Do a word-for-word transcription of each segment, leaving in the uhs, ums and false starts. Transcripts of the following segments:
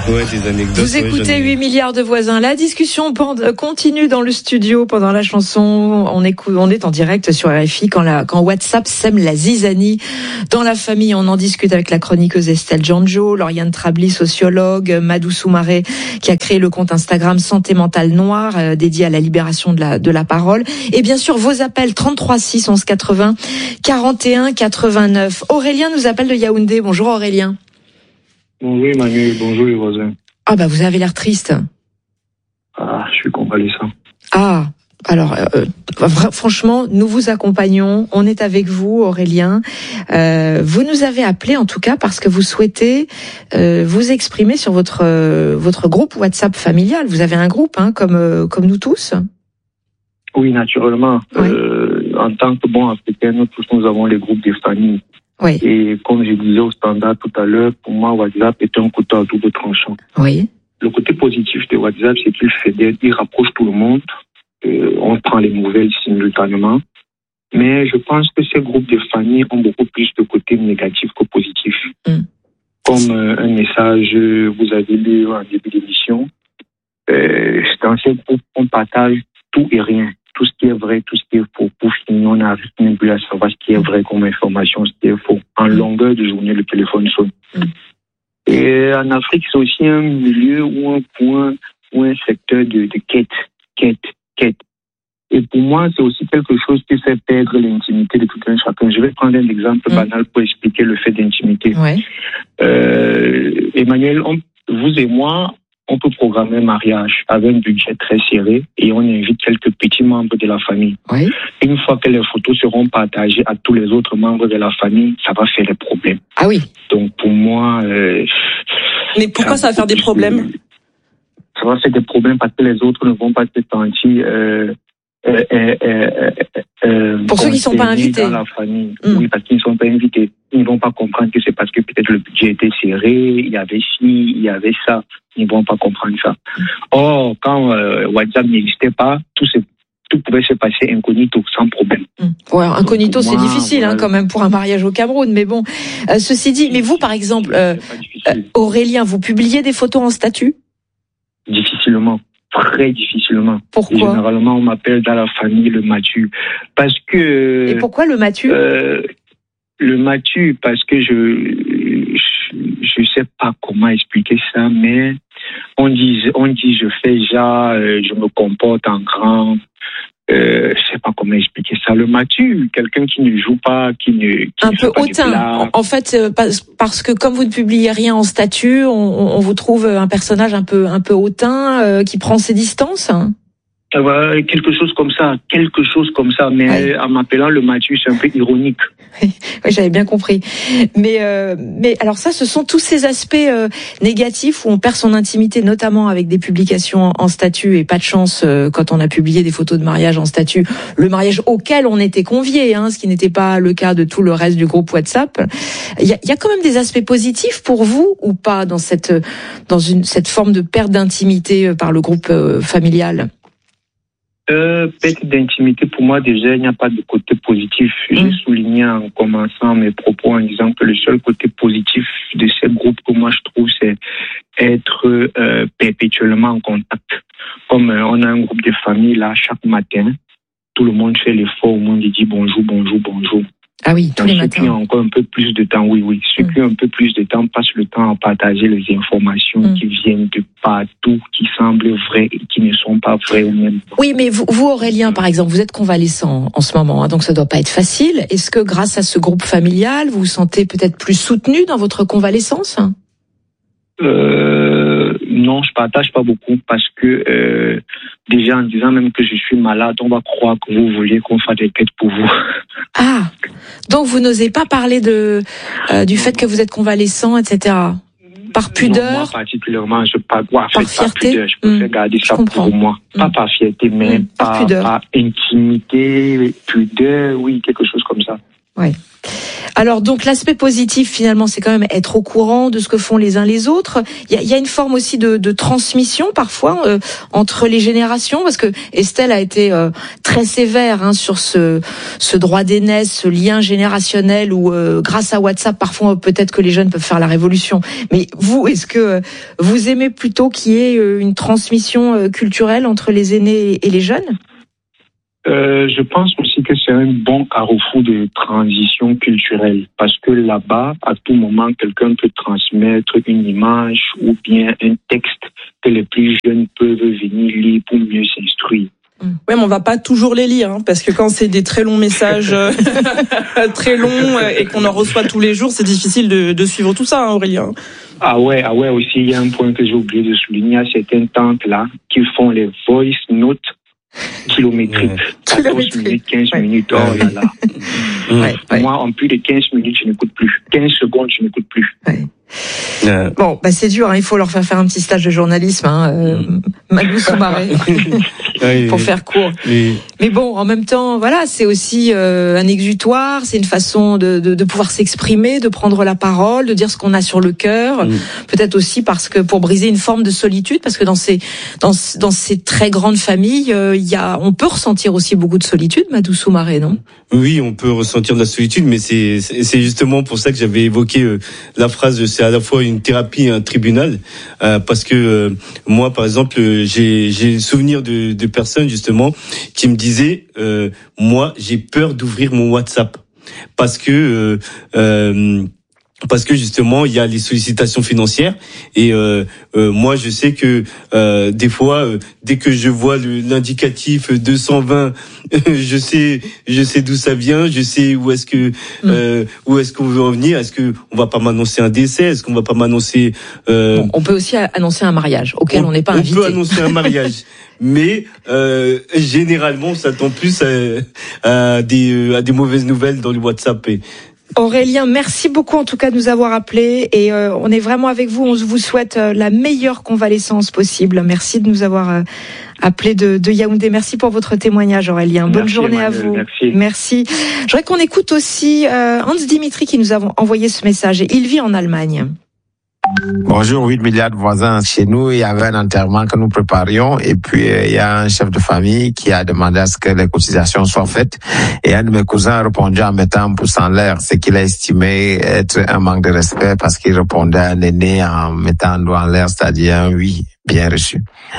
Ouais, des anecdotes. Vous écoutez ouais, huit milliards de voisins. La discussion continue dans le studio pendant la chanson. On écoute, on est en direct sur R F I quand la, quand WhatsApp sème la zizanie dans la famille. On en discute avec la chroniqueuse Estelle Janjo, Lauriane Trabli, sociologue, Madou Soumaré, qui a créé le compte Instagram Santé Mentale Noire, euh, dédié à la libération de la, de la parole. Et bien sûr, vos appels trente-trois six onze quatre-vingts quarante et un quatre-vingt-neuf. Aurélien nous appelle de Yaoundé. Bonjour Aurélien. Bonjour Emmanuel, bonjour les voisins. Ah bah vous avez l'air triste. Ah, je suis convalescent. Ah, alors euh, franchement, nous vous accompagnons, on est avec vous Aurélien. Euh, vous nous avez appelé en tout cas parce que vous souhaitez euh, vous exprimer sur votre euh, votre groupe WhatsApp familial. Vous avez un groupe, hein, comme euh, comme nous tous. Oui, naturellement. Oui. Euh, en tant que bons Africains, nous tous nous avons les groupes des familles. Oui. Et comme je disais au standard tout à l'heure, pour moi, WhatsApp est un couteau à double tranchant. Oui. Le côté positif de WhatsApp, c'est qu'il fédère, il rapproche tout le monde. Euh, on prend les nouvelles simultanément. Mais je pense que ces groupes de familles ont beaucoup plus de côtés négatifs que positifs. Mm. Comme euh, un message, vous avez lu en début d'émission, euh, dans ces groupes, on partage tout et rien. Tout ce qui est vrai, tout ce qui est faux. Pour finir, on n'arrive même plus à savoir ce qui est vrai comme information, ce qui est faux. En longueur de journée, le téléphone sonne. Mm. Et en Afrique, c'est aussi un milieu ou un point ou un secteur de, de quête, quête, quête. Et pour moi, c'est aussi quelque chose qui fait perdre l'intimité de tout un chacun. Je vais prendre un exemple mm. banal pour expliquer le fait d'intimité. Ouais. Euh, Emmanuel, on, vous et moi, on peut programmer un mariage avec un budget très serré et on invite quelques petits membres de la famille. Oui. Une fois que les photos seront partagées à tous les autres membres de la famille, ça va faire des problèmes. Ah oui. Donc pour moi... Euh, Mais pourquoi ça va faire des problèmes ? Ça va faire des problèmes parce que les autres ne vont pas se sentir... Euh, euh, euh, euh, euh, Pour ceux qui ne sont pas invités. Dans la famille. Mm. Oui, parce qu'ils ne sont pas invités. Ils ne vont pas comprendre que c'est parce que peut-être le budget était serré, il y avait ci, il y avait ça. Ils ne vont pas comprendre ça. Or, quand euh, WhatsApp n'existait pas, tout, se, tout pouvait se passer incognito, sans problème. Mmh. Ouais, incognito, c'est moi, difficile voilà. hein, quand même pour un mariage au Cameroun. Mais bon, euh, ceci dit, mais vous, par exemple, euh, euh, Aurélien, vous publiez des photos en statut ? Difficilement. Très difficilement. Pourquoi ? Et généralement, on m'appelle dans la famille le Mathieu. Parce que... Et pourquoi le Mathieu ? euh, Le Mathieu, parce que je... Je ne sais pas comment expliquer ça, mais on dit, on dit je fais genre, euh, je me comporte en grand. Euh, je ne sais pas comment expliquer ça. Le Mathieu, quelqu'un qui ne joue pas, qui ne... Qui un ne peu hautain. En fait, parce que comme vous ne publiez rien en statut, on, on vous trouve un personnage un peu, un peu hautain, euh, qui prend ses distances. Euh, quelque chose comme ça, quelque chose comme ça. Mais ouais. En m'appelant le Mathieu, c'est un peu ironique. Oui, j'avais bien compris. Mais, euh, mais alors ça, ce sont tous ces aspects euh, négatifs où on perd son intimité, notamment avec des publications en, en statut. Et pas de chance euh, quand on a publié des photos de mariage en statut, le mariage auquel on était convié, hein, ce qui n'était pas le cas de tout le reste du groupe WhatsApp. Il y a, il y a quand même des aspects positifs pour vous ou pas dans cette, dans une, cette forme de perte d'intimité par le groupe euh, familial? Euh, perte d'intimité, pour moi, déjà, il n'y a pas de côté positif. Mmh. J'ai souligné en commençant mes propos en disant que le seul côté positif de ces groupes que moi je trouve, c'est être euh, perpétuellement en contact. Comme euh, on a un groupe de famille, là, chaque matin, tout le monde fait l'effort, au monde dit bonjour, bonjour, bonjour. Ah oui, tous Donc, les ceux matins. qui ont encore un peu plus de temps, oui, oui. Ceux mmh. qui ont un peu plus de temps passent le temps à partager les informations mmh. qui viennent de partout, qui semblent vraies et qui ne sont pas vraies ou même. Oui, mais vous, vous Aurélien, par exemple, vous êtes convalescent en ce moment, hein, donc ça doit pas être facile. Est-ce que grâce à ce groupe familial, vous vous sentez peut-être plus soutenu dans votre convalescence ? Euh, non, je partage pas beaucoup parce que euh, déjà en disant même que je suis malade, on va croire que vous voulez qu'on fasse des quêtes pour vous. Ah, donc vous n'osez pas parler de euh, du fait que vous êtes convalescent, et cetera. Par pudeur. Non, moi particulièrement, je pas ouais, par fait, fierté. Par pudeur, je préfère mmh, garder ça pour moi. Mmh. Pas par fierté, mais mmh, par, par, par intimité, pudeur, oui, quelque chose comme ça. Ouais. Alors donc l'aspect positif finalement c'est quand même être au courant de ce que font les uns les autres. Il y a, il y a une forme aussi de, de transmission parfois euh, entre les générations parce que Estelle a été euh, très sévère hein, sur ce, ce droit d'aînesse, ce lien générationnel où euh, grâce à WhatsApp parfois peut-être que les jeunes peuvent faire la révolution. Mais vous, est-ce que euh, vous aimez plutôt qu'il y ait euh, une transmission euh, culturelle entre les aînés et les jeunes ? Euh, je pense aussi que c'est un bon carrefour de transition culturelle parce que là-bas, à tout moment, quelqu'un peut transmettre une image ou bien un texte que les plus jeunes peuvent venir lire pour mieux s'instruire. Oui, mais on va pas toujours les lire, hein, parce que quand c'est des très longs messages, euh, très longs, euh, et qu'on en reçoit tous les jours, c'est difficile de, de suivre tout ça, hein, Aurélien. Ah ouais, ah ouais, aussi, il y a un point que j'ai oublié de souligner, il y a certaines tantes-là qui font les voice notes kilométriques. Ouais. quatorze minutes, quinze ouais. minutes, oh là là. Ouais, ouais. Moi, en plus de quinze minutes, je n'écoute plus. quinze secondes, je n'écoute plus. Ouais. Euh... Bon, bah c'est dur, hein, il faut leur faire faire un petit stage de journalisme, hein, euh, Madou Soumaré, oui, pour faire court. Oui. Mais bon, en même temps, voilà, c'est aussi euh, un exutoire, c'est une façon de, de, de pouvoir s'exprimer, de prendre la parole, de dire ce qu'on a sur le cœur. Mm. Peut-être aussi parce que pour briser une forme de solitude, parce que dans ces dans dans ces très grandes familles, il euh, y a, on peut ressentir aussi beaucoup de solitude, Madou Soumaré, non ? Oui, on peut ressentir de la solitude, mais c'est c'est justement pour ça que j'avais évoqué euh, la phrase. C'est à la fois une thérapie et un tribunal, euh, parce que euh, moi, par exemple, j'ai j'ai le souvenir de, de personnes justement qui me disaient, euh, moi, j'ai peur d'ouvrir mon WhatsApp parce que euh, euh, parce que justement il y a les sollicitations financières et euh, euh, moi je sais que euh, des fois euh, dès que je vois le, l'indicatif deux cent vingt je sais je sais d'où ça vient, je sais où est-ce que euh, où est-ce qu'on veut en venir, est-ce que on va pas m'annoncer un décès, est-ce qu'on va pas m'annoncer euh... bon, on peut aussi annoncer un mariage auquel on n'est pas on invité. On peut annoncer un mariage. Mais euh, généralement, on s'attend plus à, à des à des mauvaises nouvelles dans le WhatsApp. Et Aurélien, merci beaucoup en tout cas de nous avoir appelés et euh, on est vraiment avec vous. On vous souhaite euh, la meilleure convalescence possible. Merci de nous avoir euh, appelés de, de Yaoundé. Merci pour votre témoignage, Aurélien. Bonne merci, journée Emmanuel, à vous. Merci. Merci. Je voudrais qu'on écoute aussi euh, Hans Dimitri qui nous a envoyé ce message. Il vit en Allemagne. Bonjour, huit milliards de voisins chez nous. Il y avait un enterrement que nous préparions et puis il y a un chef de famille qui a demandé à ce que les cotisations soient faites et un de mes cousins a répondu en mettant un pouce en l'air, ce qu'il a estimé être un manque de respect parce qu'il répondait à un aîné en mettant un doigt en l'air, c'est-à-dire un oui bien reçu.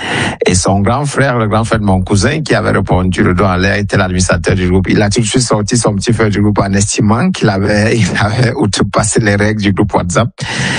Et son grand frère, le grand frère de mon cousin, qui avait répondu le doigt en l'air, était l'administrateur du groupe. Il a tout de suite sorti son petit frère du groupe en estimant qu'il avait, il avait outrepassé les règles du groupe WhatsApp.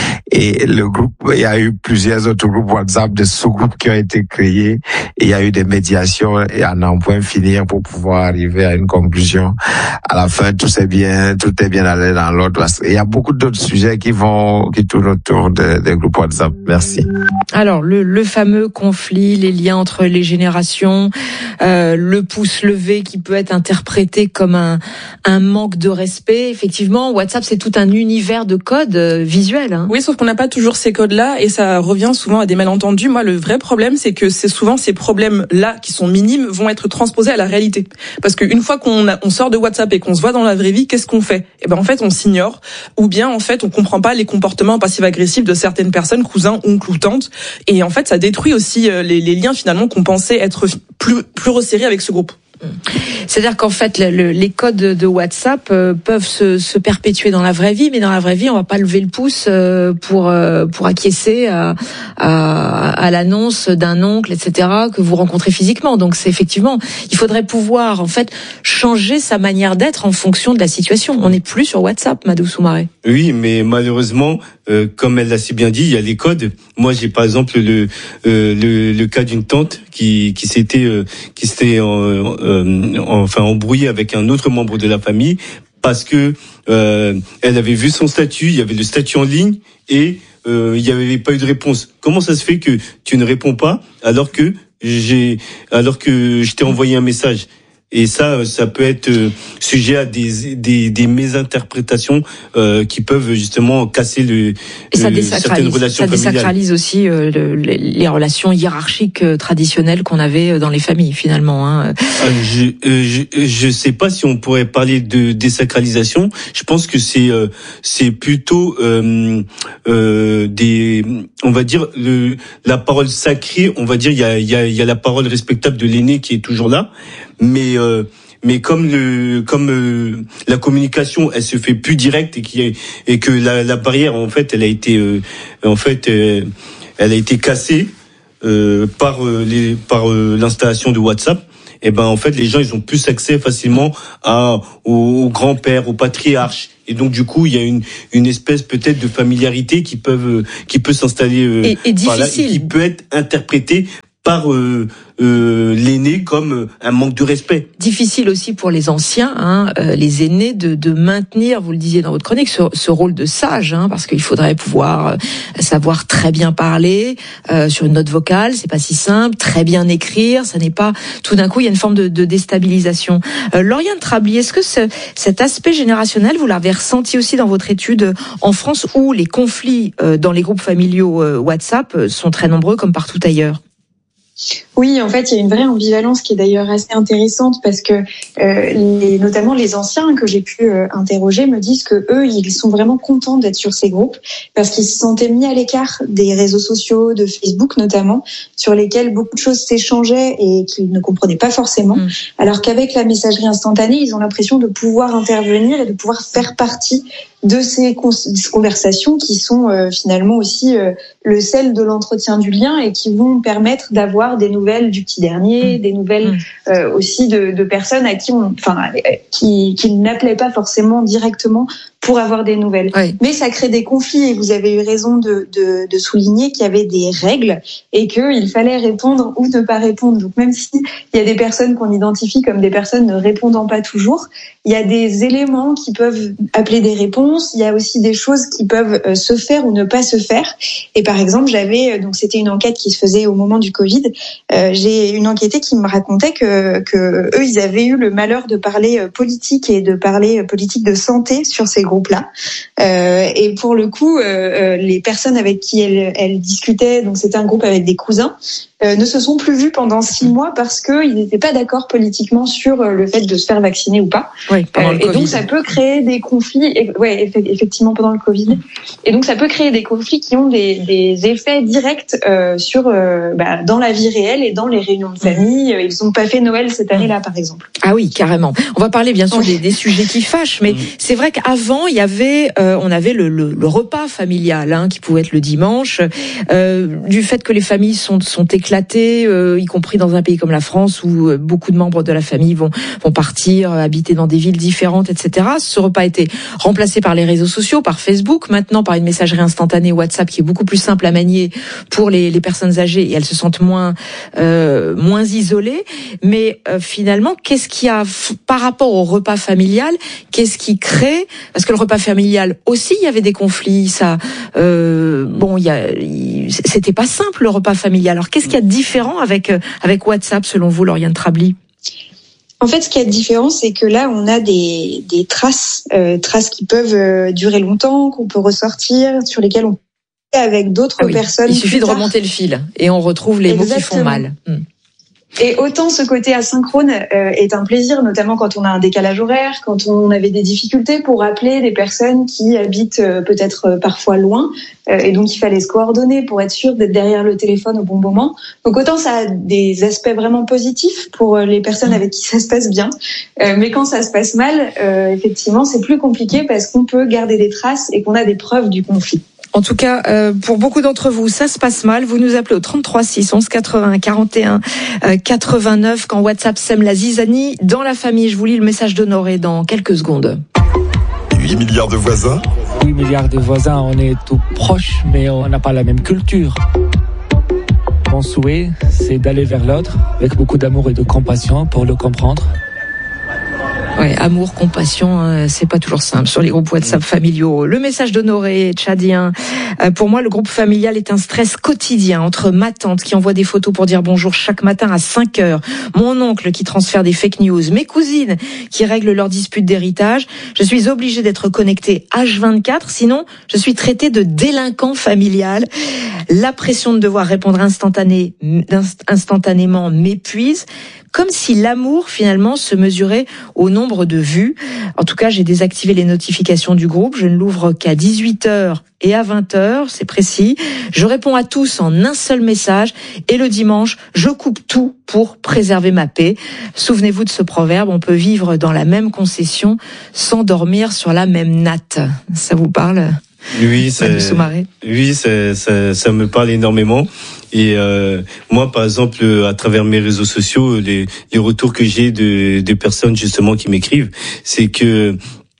Et le groupe, il y a eu plusieurs autres groupes WhatsApp, de sous-groupes qui ont été créés. Et il y a eu des médiations et à n'en point finir pour pouvoir arriver à une conclusion. À la fin, tout est bien, tout est bien allé dans l'ordre. Il y a beaucoup d'autres sujets qui vont, qui tournent autour des de groupes WhatsApp. Merci. Alors, le, le fameux conflit, les liens entre les générations, euh, le pouce levé qui peut être interprété comme un, un manque de respect. Effectivement, WhatsApp, c'est tout un univers de codes euh, visuels. Hein. Oui, sauf qu'on n'a pas toujours ces codes-là et ça revient souvent à des malentendus. Moi, le vrai problème, c'est que c'est souvent ces problèmes-là qui sont minimes vont être transposés à la réalité. Parce qu'une fois qu'on a, on sort de WhatsApp et qu'on se voit dans la vraie vie, qu'est-ce qu'on fait ? Eh ben, en fait, on s'ignore. Ou bien, en fait, on comprend pas les comportements passifs-agressifs de certaines personnes, cousins, oncles ou tantes. Et en fait, ça détruit aussi les, les liens finalement qu'on pensait être plus, plus resserrés avec ce groupe. C'est-à-dire qu'en fait, le, le, les codes de WhatsApp euh, peuvent se, se perpétuer dans la vraie vie, mais dans la vraie vie, on va pas lever le pouce euh, pour euh, pour acquiescer à, à, à l'annonce d'un oncle, et cetera, que vous rencontrez physiquement. Donc, c'est effectivement, il faudrait pouvoir en fait changer sa manière d'être en fonction de la situation. On n'est plus sur WhatsApp, Madou Soumaré. Oui, mais malheureusement, euh, comme elle l'a si bien dit, il y a les codes. Moi, j'ai par exemple le euh, le, le cas d'une tante qui qui s'était euh, qui s'était euh, euh, enfin embrouillée avec un autre membre de la famille parce que euh, elle avait vu son statut, il y avait le statut en ligne et euh, il n'y avait pas eu de réponse. Comment ça se fait que tu ne réponds pas alors que j'ai alors que je t'ai envoyé un message? Et ça, ça peut être sujet à des des, des mésinterprétations euh, qui peuvent justement casser le, et ça le certaines relations ça familiales. Ça désacralise aussi euh, le, les, les relations hiérarchiques euh, traditionnelles qu'on avait dans les familles finalement. Hein. Euh, je, euh, je je sais pas si on pourrait parler de désacralisation. Je pense que c'est euh, c'est plutôt euh, euh, des on va dire le la parole sacrée. On va dire il y a il y a il y a la parole respectable de l'aîné qui est toujours là. Mais euh, mais comme le comme euh, la communication elle se fait plus directe et qui est, et que la, la barrière en fait elle a été euh, en fait euh, elle a été cassée euh, par euh, les par euh, l'installation de WhatsApp. Et ben en fait les gens ils ont plus accès facilement à aux, aux grands-pères, aux patriarches. Et donc du coup il y a une une espèce peut-être de familiarité qui peuvent qui peut s'installer euh, et, et par là et qui peut être interprétée par euh, euh, l'aîné comme un manque de respect. Difficile aussi pour les anciens, hein, euh, les aînés, de, de maintenir, vous le disiez dans votre chronique, ce, ce rôle de sage, hein, parce qu'il faudrait pouvoir euh, savoir très bien parler euh, sur une note vocale, c'est pas si simple, très bien écrire, ça n'est pas tout d'un coup il y a une forme de, de déstabilisation. Euh, Lauriane Trabli, est-ce que ce, cet aspect générationnel, vous l'avez ressenti aussi dans votre étude en France où les conflits euh, dans les groupes familiaux euh, WhatsApp sont très nombreux comme partout ailleurs? Oui, en fait, il y a une vraie ambivalence qui est d'ailleurs assez intéressante parce que euh, les, notamment les anciens que j'ai pu euh, interroger me disent que eux, ils sont vraiment contents d'être sur ces groupes parce qu'ils se sentaient mis à l'écart des réseaux sociaux, de Facebook notamment, sur lesquels beaucoup de choses s'échangeaient et qu'ils ne comprenaient pas forcément. Mmh. Alors qu'avec la messagerie instantanée, ils ont l'impression de pouvoir intervenir et de pouvoir faire partie de ces conversations qui sont euh, finalement aussi euh, le sel de l'entretien du lien et qui vont permettre d'avoir des nouvelles du petit dernier, mmh. des nouvelles mmh. euh, aussi de, de personnes à qui on, enfin, qui, qui n'appelaient pas forcément directement pour avoir des nouvelles. Oui. Mais ça crée des conflits et vous avez eu raison de, de, de souligner qu'il y avait des règles et qu'il fallait répondre ou ne pas répondre. Donc même s'il y a des personnes qu'on identifie comme des personnes ne répondant pas toujours, il y a des éléments qui peuvent appeler des réponses. Il y a aussi des choses qui peuvent euh, se faire ou ne pas se faire. Et par exemple, j'avais donc c'était une enquête qui se faisait au moment du Covid. Euh, j'ai une enquêtée qui me racontait que que eux ils avaient eu le malheur de parler euh, politique et de parler euh, politique de santé sur ces groupes-là. Euh, et pour le coup, euh, les personnes avec qui elle, elle discutait, donc c'était un groupe avec des cousins, euh, ne se sont plus vus pendant six mois parce qu'ils n'étaient pas d'accord politiquement sur le fait de se faire vacciner ou pas. Oui, pendant le euh, Covid. Et donc ça peut créer des conflits. Et, ouais, effectivement pendant le Covid. Et donc ça peut créer des conflits qui ont des, des effets directs euh, sur euh, bah, dans la vie réelle et dans les réunions de famille. Ils n'ont pas fait Noël cette année-là, par exemple. Ah oui, carrément. On va parler bien sûr oui. des, des sujets qui fâchent, mais mmh. c'est vrai qu'avant il y avait, euh, on avait le, le, le repas familial, hein, qui pouvait être le dimanche, euh, du fait que les familles sont, sont éclatées, euh, y compris dans un pays comme la France où euh, beaucoup de membres de la famille vont, vont partir, euh, habiter dans des villes différentes, et cetera. Ce repas a été remplacé par les réseaux sociaux, par Facebook, maintenant par une messagerie instantanée WhatsApp qui est beaucoup plus simple à manier pour les, les personnes âgées et elles se sentent moins, euh, moins isolées. Mais euh, finalement, qu'est-ce qu'il y a par rapport au repas familial, qu'est-ce qui crée, parce que le repas familial aussi, il y avait des conflits, ça, euh, bon, il y a, il, c'était pas simple le repas familial. Alors qu'est-ce qu'il y a de différent avec avec WhatsApp selon vous, Lauriane Trabli? En fait, ce qui est différent, c'est que là, on a des des traces, euh, traces qui peuvent euh, durer longtemps, qu'on peut ressortir, sur lesquelles on peut avec d'autres ah oui. personnes. Il suffit de tard. remonter le fil et on retrouve les Exactement. mots qui font mal. Hmm. Et autant ce côté asynchrone euh, est un plaisir, notamment quand on a un décalage horaire, quand on avait des difficultés pour appeler des personnes qui habitent euh, peut-être euh, parfois loin, euh, et donc il fallait se coordonner pour être sûr d'être derrière le téléphone au bon moment. Donc autant ça a des aspects vraiment positifs pour les personnes avec qui ça se passe bien, euh, mais quand ça se passe mal, euh, effectivement c'est plus compliqué parce qu'on peut garder des traces et qu'on a des preuves du conflit. En tout cas, euh, pour beaucoup d'entre vous, ça se passe mal. Vous nous appelez au trente-trois six onze quatre-vingts quarante et un quatre-vingt-neuf quand WhatsApp sème la zizanie dans la famille. Je vous lis le message d'Honoré dans quelques secondes. huit milliards de voisins. huit milliards de voisins, on est tout proches, mais on n'a pas la même culture. Mon souhait, c'est d'aller vers l'autre avec beaucoup d'amour et de compassion pour le comprendre. Ouais, amour, compassion, hein, c'est pas toujours simple sur les groupes WhatsApp familiaux. Le message d'Honoré, tchadien. Euh, pour moi, le groupe familial est un stress quotidien entre ma tante qui envoie des photos pour dire bonjour chaque matin à cinq heures, mon oncle qui transfère des fake news, mes cousines qui règlent leurs disputes d'héritage. Je suis obligée d'être connectée H vingt-quatre, sinon je suis traitée de délinquant familial. La pression de devoir répondre instantané, instantanément m'épuise. Comme si l'amour, finalement, se mesurait au nombre de vues. En tout cas, j'ai désactivé les notifications du groupe. Je ne l'ouvre qu'à dix-huit heures et à vingt heures, c'est précis. Je réponds à tous en un seul message. Et le dimanche, je coupe tout pour préserver ma paix. Souvenez-vous de ce proverbe, on peut vivre dans la même concession sans dormir sur la même natte. Ça vous parle ? Oui, ça, oui, ça, ça, ça me parle énormément. Et euh, moi, par exemple, à travers mes réseaux sociaux, les, les retours que j'ai de, de personnes justement qui m'écrivent, c'est que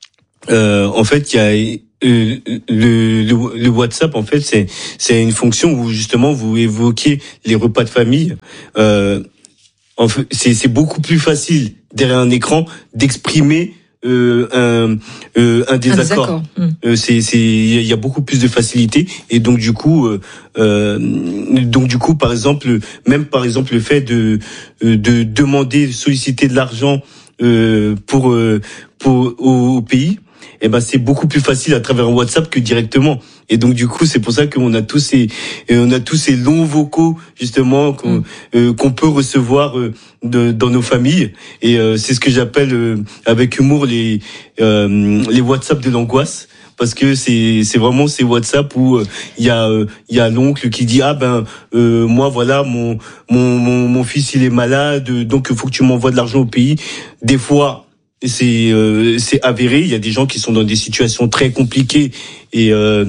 euh, en fait, il y a euh, le, le, le WhatsApp. En fait, c'est c'est une fonction où justement vous évoquez les repas de famille. Euh, en fait, c'est c'est beaucoup plus facile derrière un écran d'exprimer Euh, un, euh, un désaccord. Un euh, c'est, c'est, il y a beaucoup plus de facilité et donc du coup, euh, euh, donc du coup, par exemple, même par exemple le fait de de demander, solliciter de l'argent euh, pour euh, pour au, au pays, eh ben c'est beaucoup plus facile à travers WhatsApp que directement. Et donc du coup, c'est pour ça qu'on a tous ces on a tous ces longs vocaux justement qu'on, mm. euh, qu'on peut recevoir euh, de, dans nos familles. Et euh, c'est ce que j'appelle euh, avec humour les euh, les WhatsApp de l'angoisse. Parce que c'est c'est vraiment ces WhatsApp où il euh, y a il euh, y a l'oncle qui dit ah ben euh, moi voilà mon mon mon mon fils il est malade donc il faut que tu m'envoies de l'argent au pays. Des fois c'est euh, c'est avéré, il y a des gens qui sont dans des situations très compliquées et euh,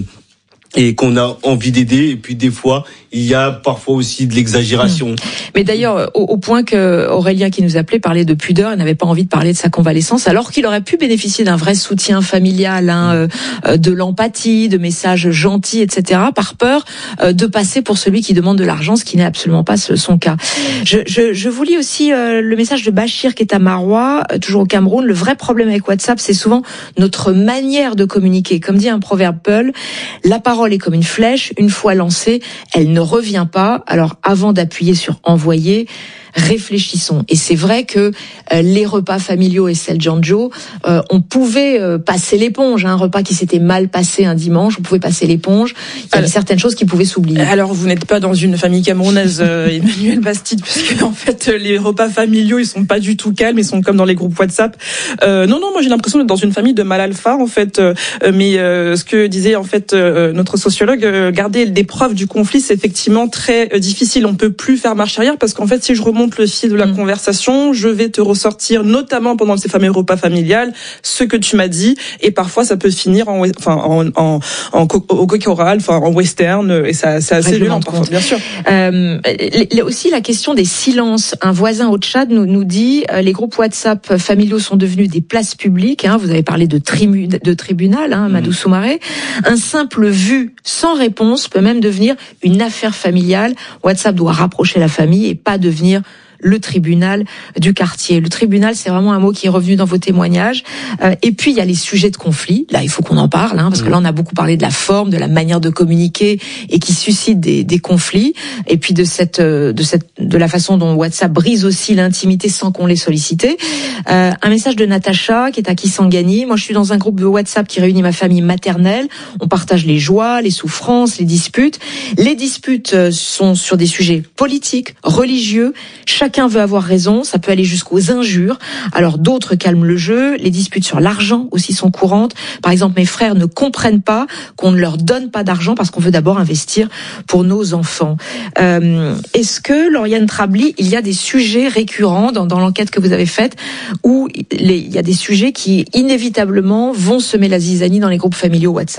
et qu'on a envie d'aider, et puis des fois il y a parfois aussi de l'exagération. Mais d'ailleurs, au, au point que Aurélien qui nous appelait parlait de pudeur, il n'avait pas envie de parler de sa convalescence, alors qu'il aurait pu bénéficier d'un vrai soutien familial, hein, euh, de l'empathie, de messages gentils, et cetera, par peur euh, de passer pour celui qui demande de l'argent, ce qui n'est absolument pas son cas. Je, je, je vous lis aussi euh, le message de Bachir qui est à Marois, euh, toujours au Cameroun. Le vrai problème avec WhatsApp, c'est souvent notre manière de communiquer. Comme dit un proverbe Peul, la parole est comme une flèche, une fois lancée, elle ne revient pas. Alors avant d'appuyer sur envoyer, réfléchissons. Et c'est vrai que euh, les repas familiaux et celle Janjo, euh, on pouvait euh, passer l'éponge. Hein, un repas qui s'était mal passé un dimanche, on pouvait passer l'éponge. Il y avait alors, certaines choses qui pouvaient s'oublier. Alors vous n'êtes pas dans une famille camerounaise, euh, Emmanuel Bastide, puisque en fait les repas familiaux ils sont pas du tout calmes, ils sont comme dans les groupes WhatsApp. Euh, non non, moi j'ai l'impression d'être dans une famille de mal alpha en fait. Euh, mais euh, ce que disait en fait euh, notre sociologue, euh, garder des preuves du conflit, c'est effectivement très euh, difficile. On peut plus faire marche arrière parce qu'en fait si je remonte le fil de la mmh. conversation, je vais te ressortir, notamment pendant ces fameux repas familiales, ce que tu m'as dit, et parfois ça peut finir en, enfin, en, en, en, au coq oral, enfin, en western, et ça, c'est assez violent parfois, bien sûr. Euh, aussi la question des silences. Un voisin au Tchad nous, nous dit, euh, les groupes WhatsApp familiaux sont devenus des places publiques, hein, vous avez parlé de, tribu, de tribunal, hein, Madou Soumaré. Un simple vu sans réponse peut même devenir une affaire familiale. WhatsApp doit rapprocher la famille et pas devenir le tribunal du quartier. Le tribunal, c'est vraiment un mot qui est revenu dans vos témoignages. Euh, et puis, il y a les sujets de conflit. Là, il faut qu'on en parle, hein, parce que là, on a beaucoup parlé de la forme, de la manière de communiquer et qui suscite des, des conflits. Et puis, de cette, de cette, de la façon dont WhatsApp brise aussi l'intimité sans qu'on l'ait sollicité. Euh, un message de Natacha, qui est à Kisangani. Moi, je suis dans un groupe de WhatsApp qui réunit ma famille maternelle. On partage les joies, les souffrances, les disputes. Les disputes sont sur des sujets politiques, religieux. Chaque Chacun veut avoir raison, ça peut aller jusqu'aux injures. Alors d'autres calment le jeu. Les disputes sur l'argent aussi sont courantes. Par exemple, mes frères ne comprennent pas qu'on ne leur donne pas d'argent parce qu'on veut d'abord investir pour nos enfants. Euh, est-ce que, Lauriane Trabli, il y a des sujets récurrents dans, dans l'enquête que vous avez faite où les, il y a des sujets qui inévitablement vont semer la zizanie dans les groupes familiaux WhatsApp ?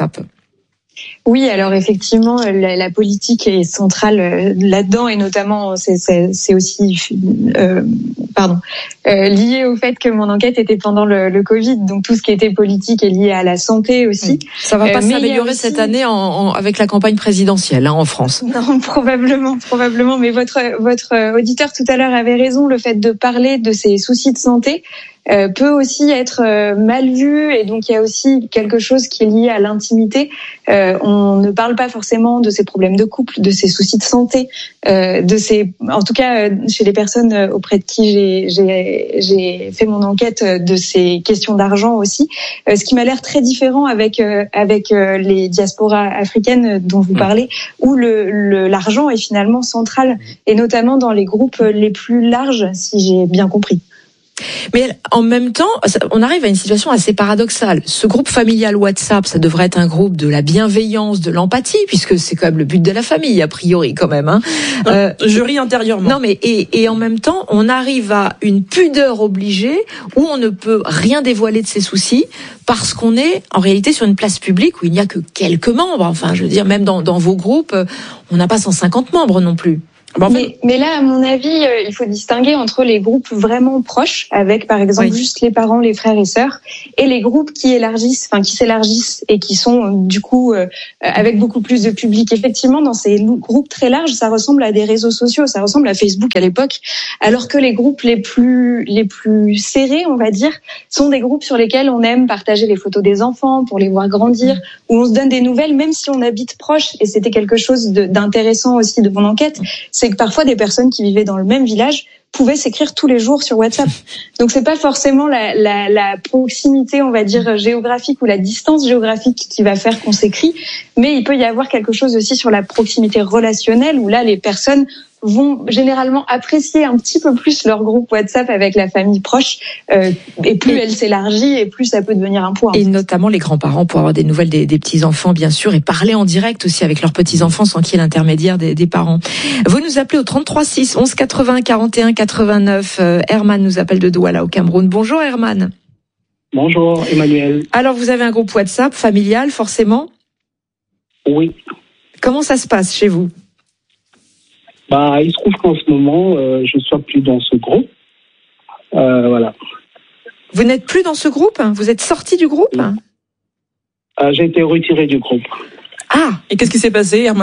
Oui, alors effectivement, la, la politique est centrale là-dedans et notamment c'est, c'est, c'est aussi euh, pardon, euh, lié au fait que mon enquête était pendant le, le Covid, donc tout ce qui était politique est lié à la santé aussi. Oui. Ça va pas euh, s'améliorer aussi... cette année en, en, avec la campagne présidentielle hein, en France. Non, probablement, probablement. Mais votre votre auditeur tout à l'heure avait raison. Le fait de parler de ces soucis de santé euh, peut aussi être euh, mal vu, et donc il y a aussi quelque chose qui est lié à l'intimité. Euh, on ne parle pas forcément de ces problèmes de couple, de ces soucis de santé, euh, de ces, en tout cas euh, chez les personnes auprès de qui j'ai j'ai j'ai fait mon enquête, euh, de ces questions d'argent aussi. Euh, ce qui m'a l'air très différent avec euh, avec euh, les diasporas africaines dont vous parlez, où le, le l'argent est finalement central, et notamment dans les groupes les plus larges, si j'ai bien compris. Mais en même temps, on arrive à une situation assez paradoxale. Ce groupe familial WhatsApp, ça devrait être un groupe de la bienveillance, de l'empathie, puisque c'est quand même le but de la famille, a priori quand même. Hein. Euh, je ris intérieurement. Non, mais et, et en même temps, on arrive à une pudeur obligée où on ne peut rien dévoiler de ses soucis parce qu'on est en réalité sur une place publique où il n'y a que quelques membres. Enfin, je veux dire, même dans, dans vos groupes, on n'a pas cent cinquante membres non plus. Bon, en fait... mais, mais là, à mon avis, euh, il faut distinguer entre les groupes vraiment proches, avec par exemple oui. juste les parents, les frères et sœurs, et les groupes qui élargissent, enfin qui s'élargissent et qui sont du coup euh, avec beaucoup plus de public. Effectivement, dans ces groupes très larges, ça ressemble à des réseaux sociaux, ça ressemble à Facebook à l'époque, alors que les groupes les plus les plus serrés, on va dire, sont des groupes sur lesquels on aime partager les photos des enfants pour les voir grandir, mmh. où on se donne des nouvelles, même si on habite proche. Et c'était quelque chose de, d'intéressant aussi de mon enquête. C'est que parfois des personnes qui vivaient dans le même village pouvaient s'écrire tous les jours sur WhatsApp. Donc c'est pas forcément la, la, la proximité, on va dire, géographique ou la distance géographique qui va faire qu'on s'écrit, mais il peut y avoir quelque chose aussi sur la proximité relationnelle, où là les personnes vont généralement apprécier un petit peu plus leur groupe WhatsApp avec la famille proche, euh, et plus et, elle s'élargit et plus ça peut devenir un poids. Et notamment les grands-parents pour avoir des nouvelles des, des petits-enfants, bien sûr, et parler en direct aussi avec leurs petits-enfants sans qu'il y ait l'intermédiaire des, des parents. Vous nous appelez au trente-trois six onze quatre-vingts quarante et un quatre-vingt-neuf. Euh, Herman nous appelle de Douala au Cameroun. Bonjour Herman. Bonjour Emmanuel. Alors vous avez un groupe WhatsApp familial forcément ? Oui. Comment ça se passe chez vous ? Bah, il se trouve qu'en ce moment, euh, je ne suis plus dans ce groupe. Euh, voilà. Vous n'êtes plus dans ce groupe ? Vous êtes sorti du groupe ? Oui. euh, J'ai été retiré du groupe. Ah, et qu'est-ce qui s'est passé, Herman ?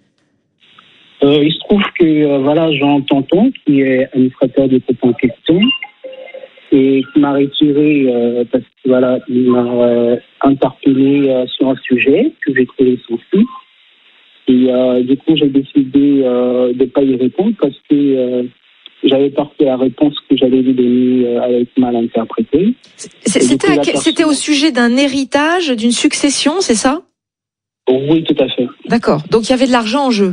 euh, Il se trouve que euh, voilà, j'ai un tonton qui est administrateur du groupe en question et qui m'a retiré euh, parce que voilà, il m'a euh, interpellé euh, sur un sujet que j'ai trouvé sensible. Et euh, du coup, j'ai décidé euh, de ne pas y répondre parce que euh, j'avais peur que la réponse que j'allais lui donner euh, allait être mal interprétée. C'était, coup, personne... c'était au sujet d'un héritage, d'une succession, c'est ça ? Oui, tout à fait. D'accord. Donc, il y avait de l'argent en jeu ?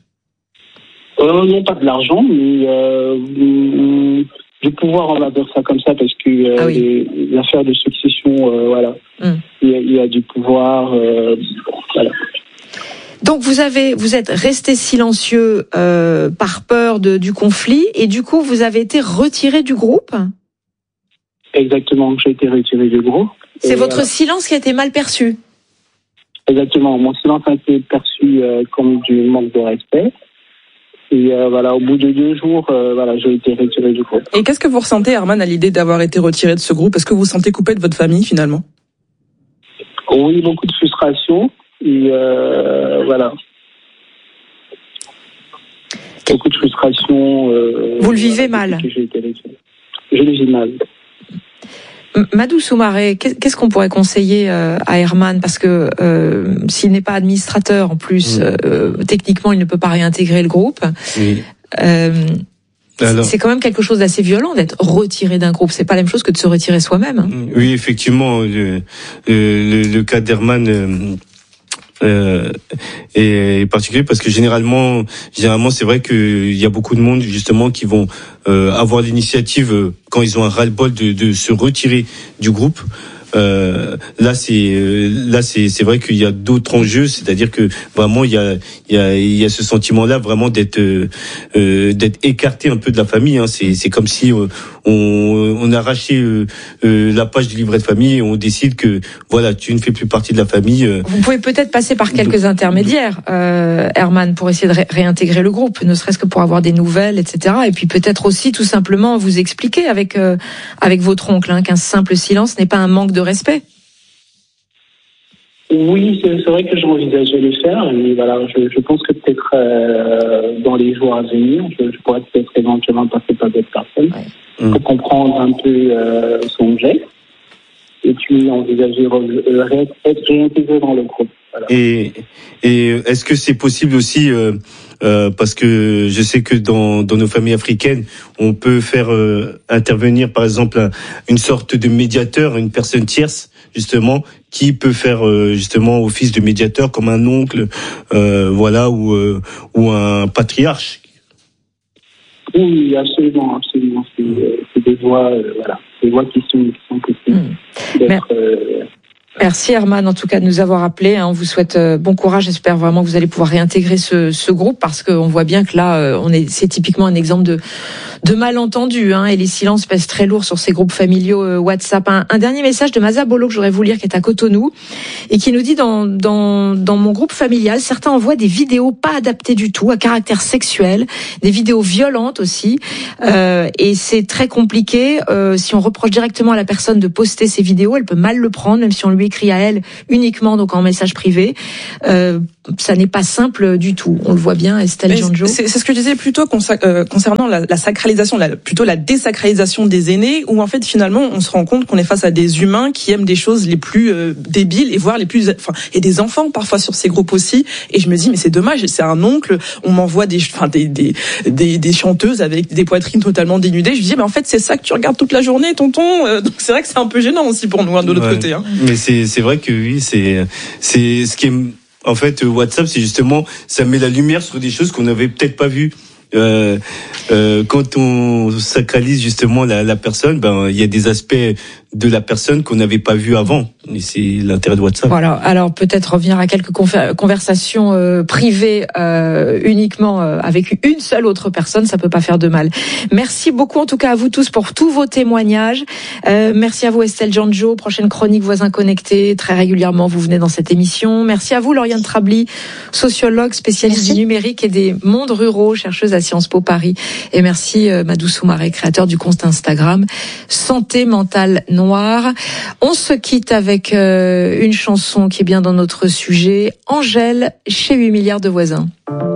euh, Non, pas de l'argent, mais euh, du pouvoir, on va dire ça comme ça, parce que euh, ah oui. les, les affaires de succession, euh, voilà, hum. il, y a, il y a du pouvoir, euh, voilà. Donc vous avez, vous êtes resté silencieux euh, par peur de, du conflit, et du coup vous avez été retiré du groupe ? Exactement, j'ai été retiré du groupe. C'est votre euh, silence qui a été mal perçu ? Exactement, mon silence a été perçu euh, comme du manque de respect. Et euh, voilà, au bout de deux jours, euh, voilà, j'ai été retiré du groupe. Et qu'est-ce que vous ressentez, Herman, à l'idée d'avoir été retiré de ce groupe ? Est-ce que vous vous sentez coupé de votre famille finalement ? Oui, beaucoup de frustration. Et euh, voilà. Beaucoup de frustration. Euh, Vous le vivez mal ? Je le vis mal. Madou Soumaré, qu'est-ce qu'on pourrait conseiller à Herman ? Parce que euh, s'il n'est pas administrateur, en plus, mmh. euh, techniquement, il ne peut pas réintégrer le groupe. Oui. Euh, Alors, c'est quand même quelque chose d'assez violent d'être retiré d'un groupe. C'est pas la même chose que de se retirer soi-même. Hein. Oui, effectivement, le, le, le cas d'Herman... Euh, Euh, et particulier parce que généralement, généralement, c'est vrai qu'il y a beaucoup de monde justement qui vont euh, avoir l'initiative euh, quand ils ont un ras-le-bol de, de se retirer du groupe. Euh, là, c'est là, c'est c'est vrai qu'il y a d'autres enjeux, c'est-à-dire que vraiment il y a il y a il y a ce sentiment-là vraiment d'être euh, d'être écarté un peu de la famille. Hein. C'est c'est comme si euh, on, on a arraché euh, euh, la page du livret de famille et on décide que voilà, tu ne fais plus partie de la famille. Euh. Vous pouvez peut-être passer par quelques intermédiaires, euh, Herman, pour essayer de ré- réintégrer le groupe, ne serait-ce que pour avoir des nouvelles, et cetera. Et puis peut-être aussi tout simplement vous expliquer avec euh, avec votre oncle hein, qu'un simple silence n'est pas un manque de respect. Oui, c'est, c'est vrai que j'envisageais de le faire, mais voilà, je, je pense que peut-être euh, dans les jours à venir, je, je pourrais peut-être éventuellement passer par d'autres personnes ouais. pour mmh. comprendre un peu euh, son geste et puis envisager euh, ré- être réintégré dans le groupe. Voilà. Et, et est-ce que c'est possible aussi, euh, euh, parce que je sais que dans, dans nos familles africaines, on peut faire euh, intervenir par exemple un, une sorte de médiateur, une personne tierce justement, qui peut faire euh, justement office de médiateur comme un oncle, euh, voilà, ou euh, ou un patriarche. Oui, absolument, absolument. C'est, c'est des voies, euh, voilà, des voies qui sont, qui sont possibles mmh. d'être. Euh, Merci Herman, en tout cas de nous avoir appelés. On vous souhaite bon courage. J'espère vraiment que vous allez pouvoir réintégrer ce, ce groupe parce qu'on voit bien que là, on est, c'est typiquement un exemple de, de malentendu. Hein, et les silences pèsent très lourd sur ces groupes familiaux WhatsApp. Un, un dernier message de Maza Bolo que j'aurais voulu lire, qui est à Cotonou et qui nous dit dans, dans, dans mon groupe familial, certains envoient des vidéos pas adaptées du tout, à caractère sexuel, des vidéos violentes aussi. Euh, et c'est très compliqué. Euh, si on reproche directement à la personne de poster ces vidéos, elle peut mal le prendre, même si on lui écrit à elle uniquement donc en message privé. Euh, ça n'est pas simple du tout. On le voit bien, Estelle Janjo. C'est, c'est ce que je disais plutôt euh, concernant la, la sacralisation, la, plutôt la désacralisation des aînés, où en fait finalement on se rend compte qu'on est face à des humains qui aiment des choses les plus euh, débiles et voire les plus, enfin, et des enfants parfois sur ces groupes aussi. Et je me dis mais c'est dommage, c'est un oncle, on m'envoie des, enfin des, des, des, des chanteuses avec des poitrines totalement dénudées. Je me dis mais en fait c'est ça que tu regardes toute la journée, tonton. Euh, donc c'est vrai que c'est un peu gênant aussi pour nous hein, de l'autre ouais. côté. Hein. Mais c'est c'est vrai que oui, c'est c'est ce qui est en fait WhatsApp, c'est justement ça met la lumière sur des choses qu'on n'avait peut-être pas vues. Euh, euh, quand on sacralise justement la, la personne, ben il y a des aspects de la personne qu'on n'avait pas vu avant. Et c'est l'intérêt de WhatsApp. Voilà. Alors peut-être revenir à quelques confer- conversations euh, privées euh, uniquement euh, avec une seule autre personne, ça peut pas faire de mal. Merci beaucoup en tout cas à vous tous pour tous vos témoignages. Euh, merci à vous Estelle Janjo, prochaine chronique Voisins Connectés. Très régulièrement vous venez dans cette émission. Merci à vous Lauriane Trabli, sociologue spécialiste merci. du numérique et des mondes ruraux, chercheuse à Sciences Po Paris. Et merci euh, Madou Soumaré, créateur du compte Instagram Santé Mentale Noire. On se quitte avec euh, une chanson qui est bien dans notre sujet, Angèle chez huit milliards de voisins.